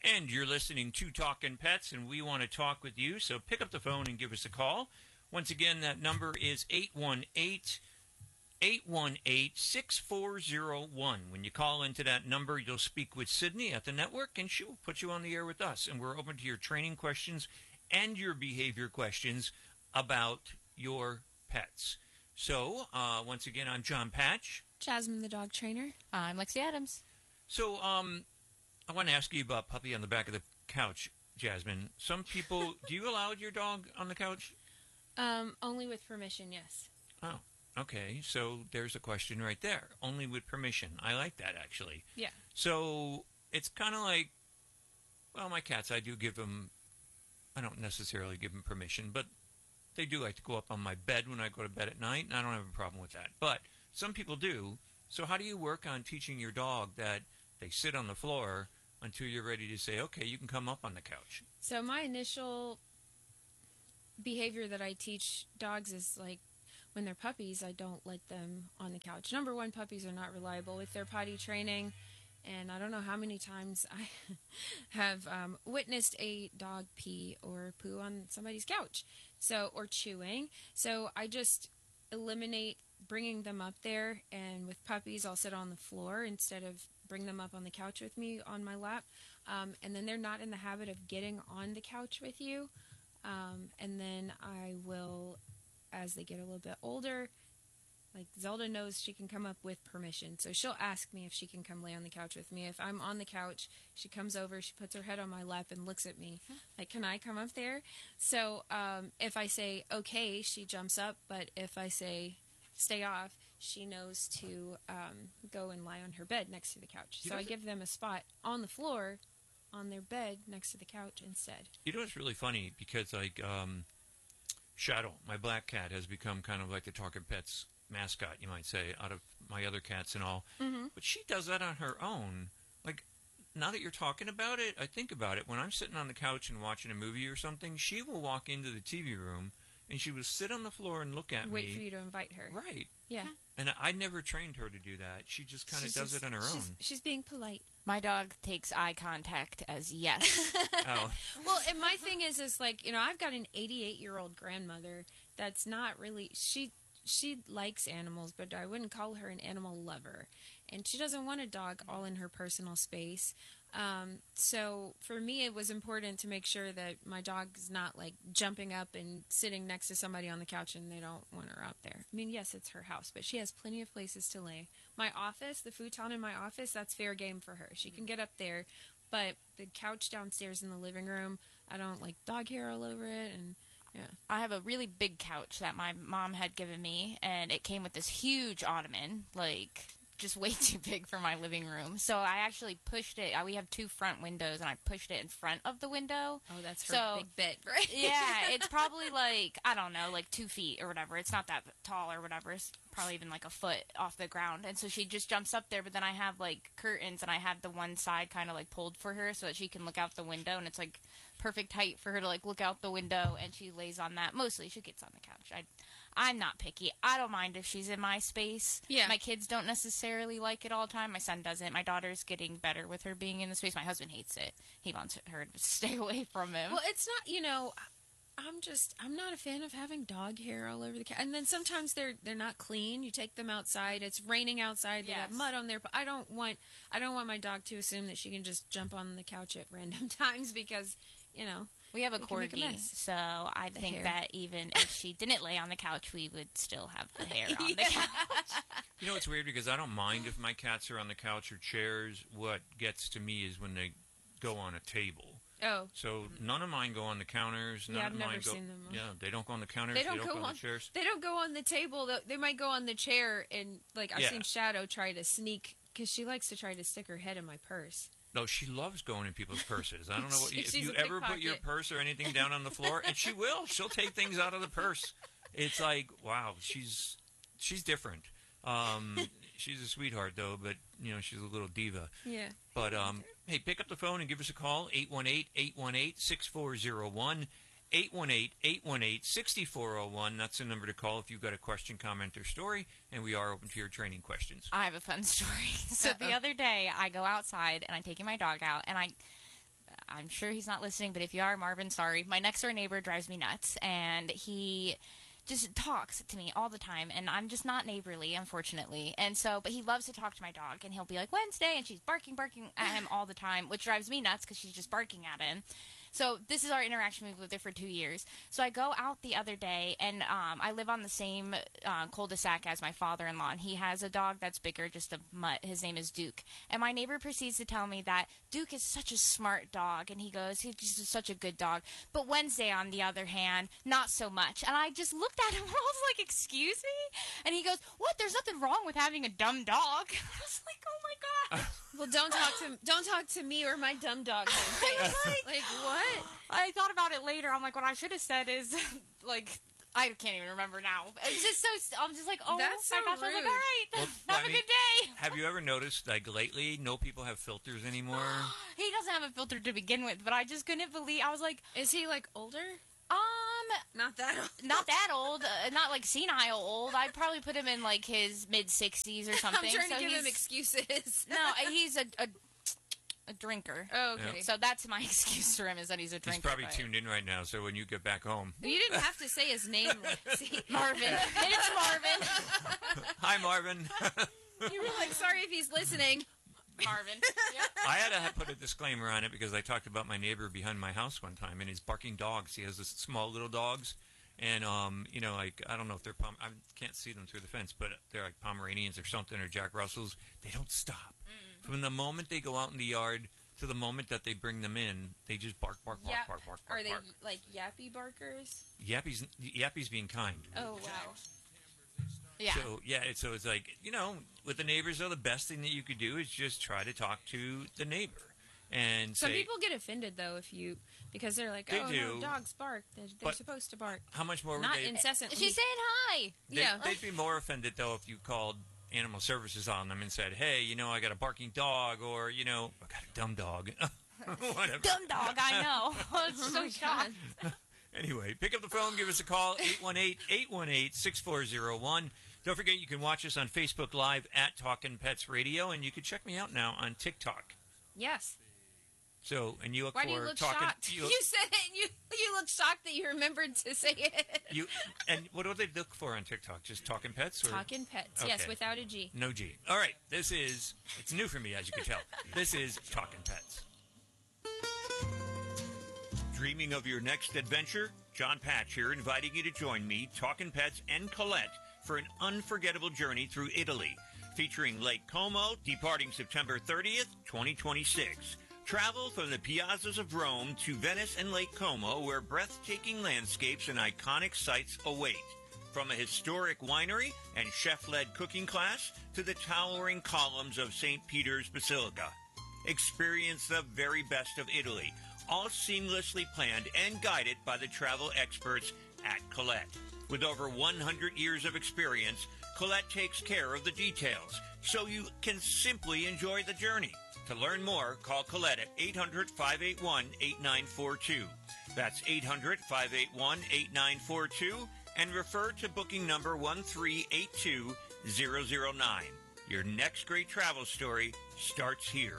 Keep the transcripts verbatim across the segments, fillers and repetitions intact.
And you're listening to Talkin' Pets, and we want to talk with you, so pick up the phone and give us a call. Once again, that number is eight one eight, eight one eight, six four zero one. When you call into that number, you'll speak with Sydney at the network, and she will put you on the air with us. And we're open to your training questions and your behavior questions about your pets. So, uh, once again, I'm John Patch. Jasmine, the dog trainer. I'm Lexi Adams. So, um... I want to ask you about puppy on the back of the couch, Jasmine. Some people, do you allow your dog on the couch? Um, only with permission, yes. Oh, okay. So there's a question right there. Only with permission. I like that, actually. Yeah. So it's kind of like, well, my cats, I do give them, I don't necessarily give them permission, but they do like to go up on my bed when I go to bed at night, and I don't have a problem with that. But some people do. So how do you work on teaching your dog that they sit on the floor until you're ready to say, okay, you can come up on the couch? So my initial behavior that I teach dogs is like when they're puppies, I don't let them on the couch. Number one, puppies are not reliable with their potty training. And I don't know how many times I have um, witnessed a dog pee or poo on somebody's couch, so or chewing. So I just eliminate bringing them up there, and with puppies I'll sit on the floor instead of bring them up on the couch with me on my lap, um, and then they're not in the habit of getting on the couch with you, um, and then I will, as they get a little bit older, like Zelda knows she can come up with permission, so she'll ask me if she can come lay on the couch with me. If I'm on the couch, she comes over, she puts her head on my lap and looks at me like, can I come up there? So um, if I say okay, she jumps up, but if I say stay off, she knows to um, go and lie on her bed next to the couch. You so know, I give them a spot on the floor on their bed next to the couch instead. You know, it's really funny because, like, um, Shadow, my black cat, has become kind of like the Talkin' Pets mascot, you might say, out of my other cats and all. Mm-hmm. But she does that on her own. Like, now that you're talking about it, I think about it. When I'm sitting on the couch and watching a movie or something, she will walk into the T V room and she will sit on the floor and look at Wait me. for you to invite her. Right. Yeah. And I never trained her to do that. She just kind of She's does just- it on her she's, own. She's being polite. My dog takes eye contact as yes. Oh. Well, and my thing is, is like, you know, I've got an eighty-eight-year-old grandmother that's not really, she she likes animals, but I wouldn't call her an animal lover. And she doesn't want a dog all in her personal space. Um, so for me, it was important to make sure that my dog's not like jumping up and sitting next to somebody on the couch and they don't want her out there. I mean, yes, it's her house, but she has plenty of places to lay. My office, the futon in my office, that's fair game for her. She can get up there, but the couch downstairs in the living room, I don't like dog hair all over it. And yeah. I have a really big couch that my mom had given me, and it came with this huge ottoman, like just way too big for my living room. So I actually pushed it. We have two front windows, and I pushed it in front of the window. Oh, that's her so, big bit, right? Yeah, it's probably like, I don't know, like two feet or whatever. It's not that tall or whatever. It's probably even like a foot off the ground. And so she just jumps up there, but then I have like curtains, and I have the one side kind of like pulled for her so that she can look out the window, and it's like perfect height for her to like look out the window, and she lays on that. Mostly she gets on the couch. I, I'm not picky. I don't mind if she's in my space. Yeah. My kids don't necessarily like it all the time. My son doesn't. My daughter's getting better with her being in the space. My husband hates it. He wants her to stay away from him. Well, it's not, you know, I'm just, I'm not a fan of having dog hair all over the couch. And then sometimes they're they're not clean. You take them outside. It's raining outside. They Yes. got mud on their. I don't want, I don't want my dog to assume that she can just jump on the couch at random times because, you know. We have a We can make a corgi, mess. so I The think hair. that even if she didn't lay on the couch, we would still have the hair on the couch. You know, it's weird because I don't mind if my cats are on the couch or chairs. What gets to me is when they go on a table. Oh. So none of mine go on the counters. None Yeah, of I've mine never go. seen them. Yeah, they don't go on the counters. They don't, go, on, on the chairs. They don't go on the table. Though. They might go on the chair, and like I've Yeah. seen Shadow try to sneak because she likes to try to stick her head in my purse. No, she loves going in people's purses. I don't know what you, if She's you a ever put your pickpocket. purse or anything down on the floor, and she will. She'll take things out of the purse. It's like, wow, she's she's different. Um, she's a sweetheart though, but you know she's a little diva. Yeah. But um, hey, pick up the phone and give us a call eight one eight, eight one eight, six four zero one. eight one eight, eight one eight, six four zero one. That's the number to call if you've got a question, comment, or story, and we are open to your training questions. I have a fun story. So the Uh-oh. other day, I go outside, and I'm taking my dog out, and I I'm sure he's not listening, but if you are, Marvin, sorry. My next door neighbor drives me nuts, and he just talks to me all the time, and I'm just not neighborly, unfortunately. And so, but he loves to talk to my dog, and he'll be like, Wednesday, and she's barking, barking at him all the time, which drives me nuts because she's just barking at him. So this is our interaction. We've lived there for two years. So I go out the other day, and um, I live on the same uh, cul-de-sac as my father-in-law, and he has a dog that's bigger, just a mutt. His name is Duke. And my neighbor proceeds to tell me that Duke is such a smart dog, and he goes, he's just such a good dog. But Wednesday, on the other hand, not so much. And I just looked at him, and I was like, excuse me? And he goes, what? There's nothing wrong with having a dumb dog. I was like, oh, my God. Well, don't talk to don't talk to me or my dumb dog. I was like, like what? I thought about it later. I'm like, what I should have said is, like, I can't even remember now. It's just so. I'm just like, oh, That's so my gosh. I was like, rude. all right, Well, have I a mean, good day. Have you ever noticed, like, lately, no people have filters anymore? He doesn't have a filter to begin with, but I just couldn't believe. I was like, Is he like older? um, Not that old. not that old, uh, not like senile old. I'd probably put him in like his mid sixties or something. I'm trying so to give he's, him excuses. No, uh, he's a, a a drinker. Oh, okay. So that's my excuse for him is that he's a drinker. He's probably but- tuned in right now, so when you get back home. You didn't have to say his name. See, Marvin. It's Marvin. Hi, Marvin. you were like, sorry if he's listening. Marvin. Yep. I had to put a disclaimer on it because I talked about my neighbor behind my house one time and his barking dogs. He has this small little dogs, and um, you know, like I don't know if they're Pom- I can't see them through the fence, but they're like Pomeranians or something or Jack Russells. They don't stop mm. from the moment they go out in the yard to the moment that they bring them in. They just bark, bark, bark, Yap- bark, bark, bark. Are they bark. like yappy barkers? Yappy's Yappy's being kind. Oh wow. Yeah. So yeah, it's, so it's like you know, with the neighbors, though, the best thing that you could do is just try to talk to the neighbor and Some say, people get offended though if you because they're like, They oh do. no, dogs bark. They're, they're But- supposed to bark, how much more would not they? incessantly. She's saying hi. They, yeah. They'd be more offended, though, if you called animal services on them and said, hey, you know, I got a barking dog, or, you know, I got a dumb dog. Whatever. Dumb dog, I know. It's Oh so my shocked. God. Anyway, pick up the phone, give us a call, eight one eight, eight one eight, six four zero one. Don't forget, you can watch us on Facebook Live at Talkin' Pets Radio, and you can check me out now on TikTok. Yes. So, and you look Why for do you look talking. shocked? You, You, said it. And you you look shocked that you remembered to say it. you, and what do they look for on TikTok? Just Talkin' Pets? Or? Talking pets. Yes, Okay. without a G. No G. All right, this is, it's new for me, as you can tell. This is Talkin' Pets. Dreaming of your next adventure? John Patch here, inviting you to join me, Talkin' Pets, and Colette for an unforgettable journey through Italy, featuring Lake Como, departing September thirtieth, twenty twenty-six. Travel from the piazzas of Rome to Venice and Lake Como, where breathtaking landscapes and iconic sights await. From a historic winery and chef-led cooking class to the towering columns of Saint Peter's Basilica. Experience the very best of Italy, all seamlessly planned and guided by the travel experts at Colette. With over one hundred years of experience, Colette takes care of the details, so you can simply enjoy the journey. To learn more, call Colette at eight hundred, five eight one, eight nine four two. That's eight hundred, five eight one, eight nine four two, and refer to booking number one three eight two zero zero nine. Your next great travel story starts here.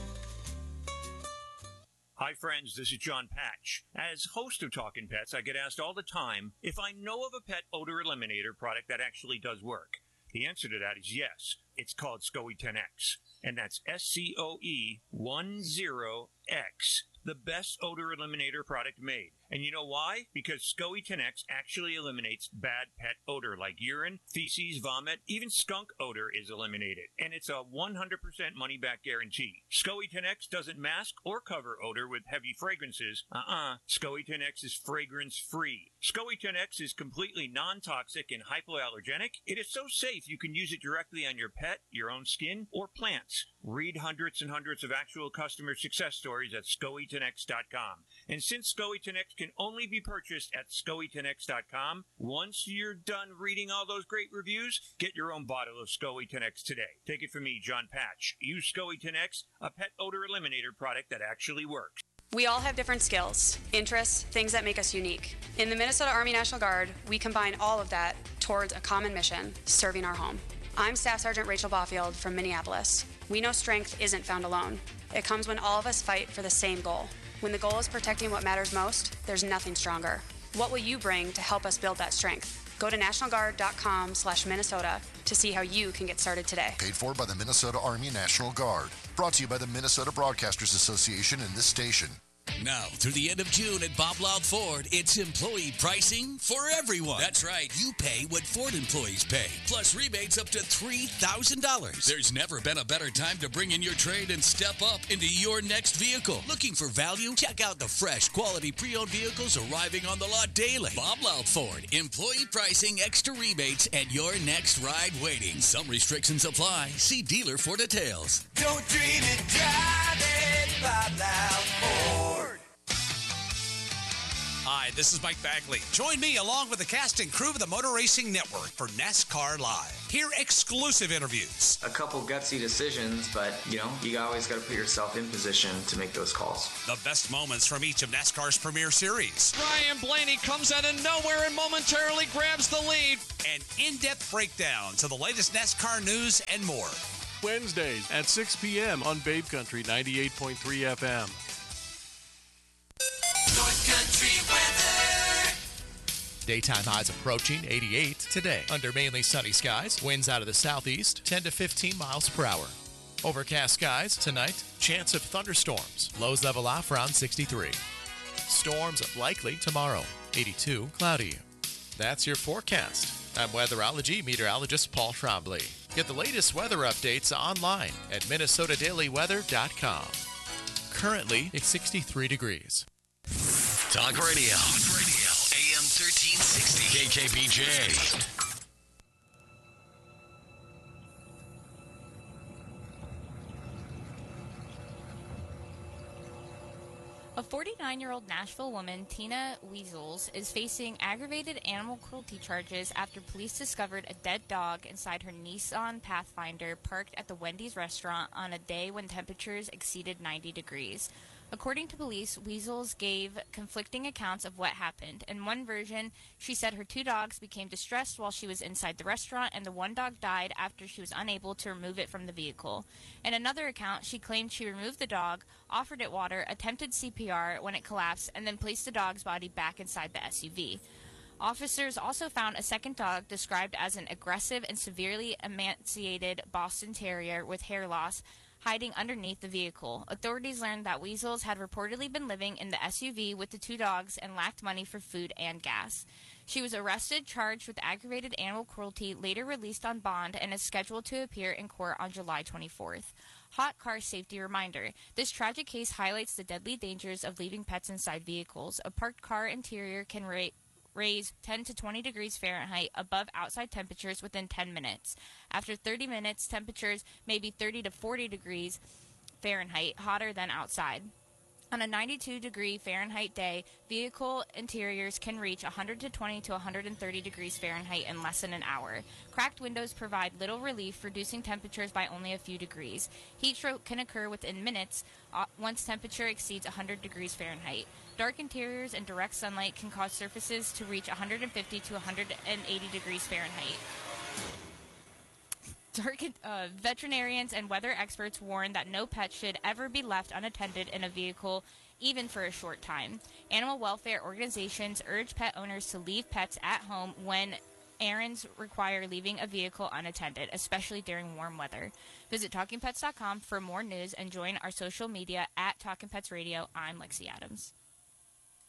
Hi, friends. This is John Patch. As host of Talkin' Pets, I get asked all the time if I know of a pet odor eliminator product that actually does work. The answer to that is yes. It's called SCOE ten X, and that's S C O E ten X, the best odor eliminator product made. And you know why? Because SCOE ten X actually eliminates bad pet odor like urine, feces, vomit, even skunk odor is eliminated. And it's a one hundred percent money-back guarantee. SCOE ten X doesn't mask or cover odor with heavy fragrances. Uh-uh. SCOE ten X is fragrance-free. SCOE ten X is completely non-toxic and hypoallergenic. It is so safe you can use it directly on your pet, your own skin, or plants. Read hundreds and hundreds of actual customer success stories at scoe ten x dot com. And since SCOE ten X can only be purchased at scoe ten x dot com, once you're done reading all those great reviews, get your own bottle of SCOE ten X today. Take it from me, John Patch. Use SCOE ten X, a pet odor eliminator product that actually works. We all have different skills, interests, things that make us unique. In the Minnesota Army National Guard, we combine all of that towards a common mission, serving our home. I'm Staff Sergeant Rachel Boffield from Minneapolis. We know strength isn't found alone. It comes when all of us fight for the same goal. When the goal is protecting what matters most, there's nothing stronger. What will you bring to help us build that strength? Go to national guard dot com slash Minnesota to see how you can get started today. Paid for by the Minnesota Army National Guard. Brought to you by the Minnesota Broadcasters Association and this station. Now, through the end of June at Bob Loud Ford, it's employee pricing for everyone. That's right. You pay what Ford employees pay, plus rebates up to three thousand dollars. There's never been a better time to bring in your trade and step up into your next vehicle. Looking for value? Check out the fresh, quality pre-owned vehicles arriving on the lot daily. Bob Loud Ford. Employee pricing, extra rebates, and your next ride waiting. Some restrictions apply. See dealer for details. Don't dream it, drive it, Bob Loud Ford. Hi, this is Mike Bagley. Join me along with the cast and crew of the Motor Racing Network for NASCAR Live. Hear exclusive interviews. A couple gutsy decisions, but, you know, you always got to put yourself in position to make those calls. The best moments from each of NASCAR's premier series. Ryan Blaney comes out of nowhere and momentarily grabs the lead. And in-depth breakdowns of the latest NASCAR news and more. Wednesdays at six p.m. on Babe Country ninety-eight point three F M. North Country weather. Daytime highs approaching eighty-eight today. Under mainly sunny skies, winds out of the southeast, ten to fifteen miles per hour. Overcast skies tonight, chance of thunderstorms. Lows level off around sixty-three. Storms likely tomorrow, eighty-two, cloudy. That's your forecast. I'm weatherology meteorologist Paul Trombley. Get the latest weather updates online at minnesota daily weather dot com. Currently, it's sixty-three degrees. Talk Radio. Talk Radio. A M thirteen sixty. K K B J. A forty-nine-year-old Nashville woman, Tina Weasels, is facing aggravated animal cruelty charges after police discovered a dead dog inside her Nissan Pathfinder parked at the Wendy's restaurant on a day when temperatures exceeded ninety degrees. According to police, Weasels gave conflicting accounts of what happened. In one version, she said her two dogs became distressed while she was inside the restaurant, and the one dog died after she was unable to remove it from the vehicle. In another account, she claimed she removed the dog, offered it water, attempted C P R when it collapsed, and then placed the dog's body back inside the S U V. Officers also found a second dog described as an aggressive and severely emaciated Boston Terrier with hair loss, hiding underneath the vehicle. Authorities learned that Weasels had reportedly been living in the S U V with the two dogs and lacked money for food and gas. She was arrested, charged with aggravated animal cruelty, later released on bond, and is scheduled to appear in court on July twenty-fourth. Hot car safety reminder. This tragic case highlights the deadly dangers of leaving pets inside vehicles. A parked car interior can rate raise ten to twenty degrees Fahrenheit above outside temperatures within ten minutes. After thirty minutes, temperatures may be thirty to forty degrees Fahrenheit hotter than outside. On a ninety-two degree Fahrenheit day, vehicle interiors can reach one hundred twenty to one hundred thirty degrees Fahrenheit in less than an hour. Cracked windows provide little relief, reducing temperatures by only a few degrees. Heat stroke can occur within minutes uh, once temperature exceeds one hundred degrees Fahrenheit. Dark interiors and direct sunlight can cause surfaces to reach one hundred fifty to one hundred eighty degrees Fahrenheit. Dark, uh, veterinarians and weather experts warn that no pet should ever be left unattended in a vehicle, even for a short time. Animal welfare organizations urge pet owners to leave pets at home when errands require leaving a vehicle unattended, especially during warm weather. Visit talking pets dot com for more news and join our social media at Talking Pets Radio. I'm Lexi Adams.